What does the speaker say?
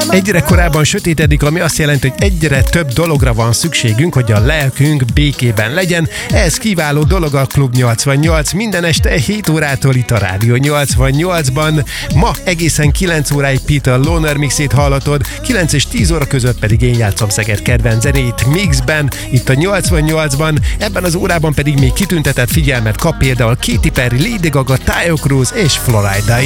Egyre korábban sötétedik, ami azt jelenti, hogy egyre több dologra van szükségünk, hogy a lelkünk békében legyen. Ez kiváló dolog a Klub 88 minden este 7 órától itt a Rádió 88-ban. Ma egészen 9 óráig Peter Loner mixét hallatod, 9 és 10 óra között pedig én játszom Szeged kedvenc zenét mixben, itt a 88-ban. Ebben az órában pedig még kitüntetett figyelmet kap például Katy Perry, Lady Gaga, Taio Cruz és Florida